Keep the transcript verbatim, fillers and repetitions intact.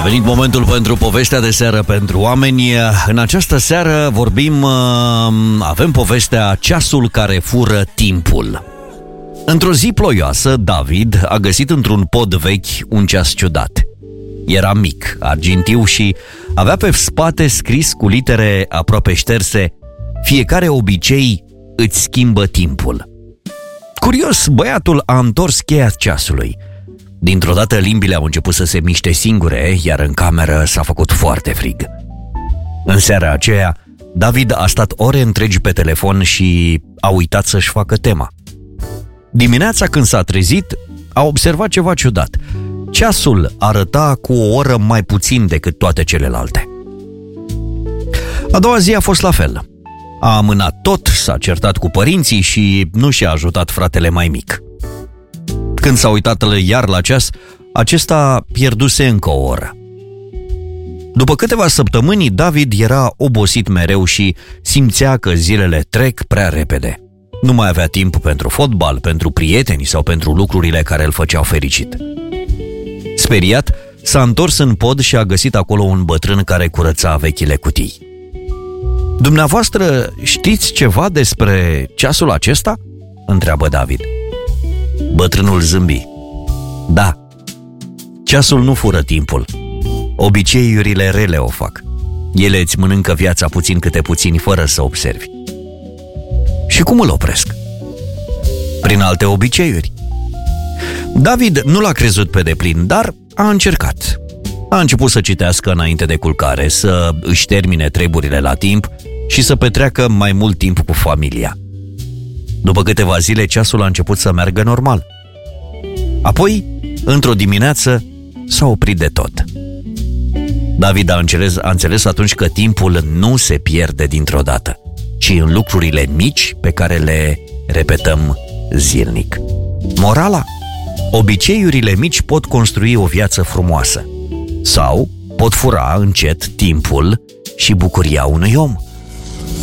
venit momentul pentru povestea de seară pentru oameni. În această seară vorbim, avem povestea Ceasul care fură timpul. Într-o zi ploioasă, David a găsit într-un pod vechi un ceas ciudat. Era mic, argintiu și avea pe spate scris cu litere aproape șterse: fiecare obicei îți schimbă timpul. Curios, băiatul a întors cheia ceasului. Dintr-o dată limbile au început să se miște singure, iar în cameră s-a făcut foarte frig. În seara aceea, David a stat ore întregi pe telefon și a uitat să-și facă tema. Dimineața, când s-a trezit, a observat ceva ciudat. Ceasul arăta cu o oră mai puțin decât toate celelalte. A doua zi a fost la fel. A amânat tot, s-a certat cu părinții și nu și-a ajutat fratele mai mic. Când s-a uitat iar la ceas, acesta pierduse încă o oră. După câteva săptămâni, David era obosit mereu și simțea că zilele trec prea repede. Nu mai avea timp pentru fotbal, pentru prieteni sau pentru lucrurile care îl făceau fericit. Speriat, s-a întors în pod și a găsit acolo un bătrân care curăța vechile cutii. "Dumneavoastră știți ceva despre ceasul acesta?" întreabă David. Bătrânul zâmbi. "Da, ceasul nu fură timpul. Obiceiurile rele o fac. Ele îți mănâncă viața puțin câte puțin fără să observi." "Și cum îl opresc?" "Prin alte obiceiuri." David nu l-a crezut pe deplin, dar a încercat. A început să citească înainte de culcare, să își termine treburile la timp și să petreacă mai mult timp cu familia. După câteva zile, ceasul a început să meargă normal. Apoi, într-o dimineață, s-a oprit de tot. David a înțeles, a înțeles atunci că timpul nu se pierde dintr-o dată, ci în lucrurile mici pe care le repetăm zilnic. Morala? Obiceiurile mici pot construi o viață frumoasă sau pot fura încet timpul și bucuria unui om.